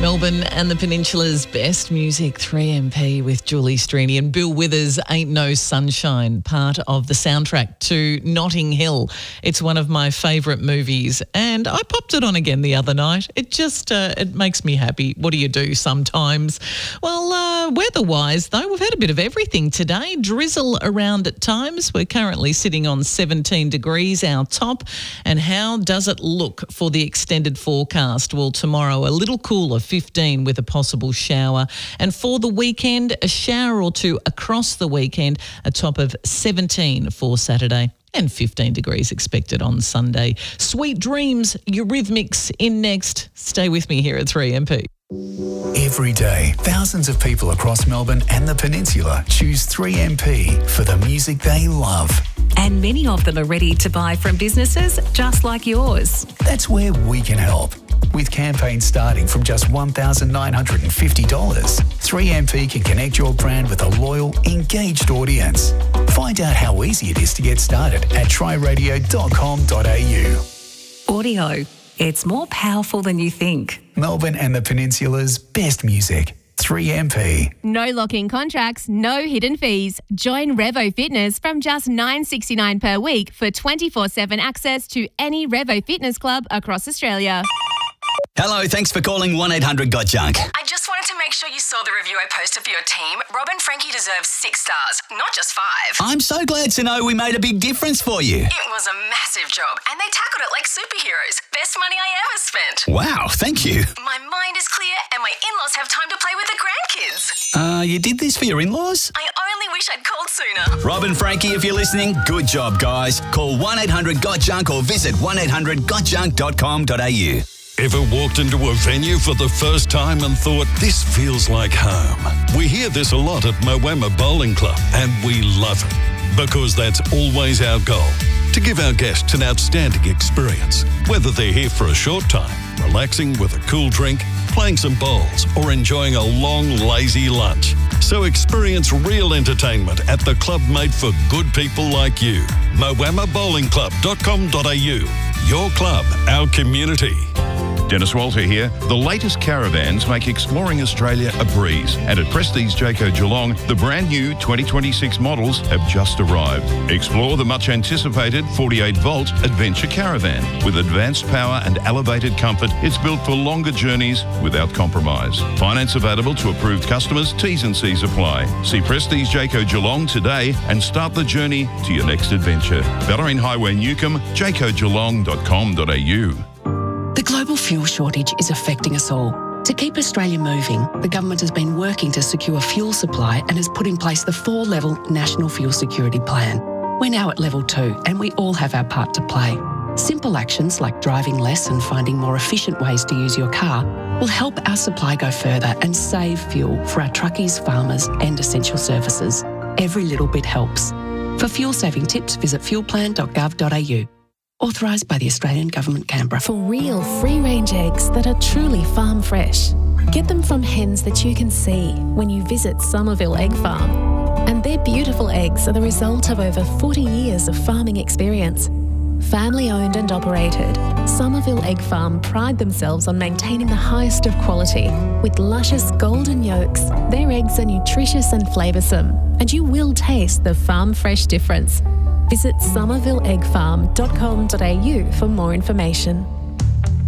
Melbourne and the Peninsula's best music, 3MP with Julie Strini and Bill Withers' Ain't No Sunshine, part of the soundtrack to Notting Hill. It's one of my favourite movies and I popped it on again the other night. It just, it makes me happy. What do you do sometimes? Well, weather-wise though, we've had a bit of everything today. Drizzle around at times. We're currently sitting on 17 degrees, our top. And how does it look for the extended forecast? Well, tomorrow a little cooler, 15 with a possible shower. And for the weekend, a shower or two across the weekend, a top of 17 for Saturday. And 15 degrees expected on Sunday. Sweet Dreams, Eurythmics in next. Stay with me here at 3MP. Every day, thousands of people across Melbourne and the Peninsula choose 3MP for the music they love. And many of them are ready to buy from businesses just like yours. That's where we can help. With campaigns starting from just $1,950, 3MP can connect your brand with a loyal, engaged audience. Find out how easy it is to get started at tryradio.com.au. Audio. It's more powerful than you think. Melbourne and the Peninsula's best music. 3MP. No lock-in contracts, no hidden fees. Join Revo Fitness from just $9.69 per week for 24/7 access to any Revo Fitness club across Australia. Hello, thanks for calling 1-800-GOT-JUNK. I just wanted to make sure you saw the review I posted for your team. Rob and Frankie deserve 6 stars, not just 5. I'm so glad to know we made a big difference for you. It was a massive job, and they tackled it like superheroes. Best money I ever spent. Wow, thank you. My mind is clear, and my in-laws have time to play with the grandkids. You did this for your in-laws? I only wish I'd called sooner. Rob and Frankie, if you're listening, good job, guys. Call 1-800-GOT-JUNK or visit 1-800-GOTJUNK.com.au. Ever walked into a venue for the first time and thought, this feels like home? We hear this a lot at Moama Bowling Club, and we love it because that's always our goal, to give our guests an outstanding experience, whether they're here for a short time, relaxing with a cool drink, playing some bowls, or enjoying a long, lazy lunch. So experience real entertainment at the club made for good people like you. moamabowlingclub.com.au. Your club, our community. Dennis Walter here. The latest caravans make exploring Australia a breeze. And at Prestige Jayco Geelong, the brand new 2026 models have just arrived. Explore the much anticipated 48-volt Adventure Caravan. With advanced power and elevated comfort, it's built for longer journeys without compromise. Finance available to approved customers. T's and C's apply. See Prestige Jayco Geelong today and start the journey to your next adventure. Bellarine Highway, Newcomb, jaycogeelong.com.au. The global fuel shortage is affecting us all. To keep Australia moving, the government has been working to secure fuel supply and has put in place the 4-level National Fuel Security Plan. We're now at level 2 and we all have our part to play. Simple actions like driving less and finding more efficient ways to use your car will help our supply go further and save fuel for our truckies, farmers and essential services. Every little bit helps. For fuel-saving tips, visit fuelplan.gov.au. Authorised by the Australian Government, Canberra. For real free-range eggs that are truly farm fresh. Get them from hens that you can see when you visit Somerville Egg Farm. And their beautiful eggs are the result of over 40 years of farming experience. Family owned and operated, Somerville Egg Farm pride themselves on maintaining the highest of quality. With luscious golden yolks, their eggs are nutritious and flavoursome, and you will taste the farm fresh difference. Visit somervilleeggfarm.com.au for more information.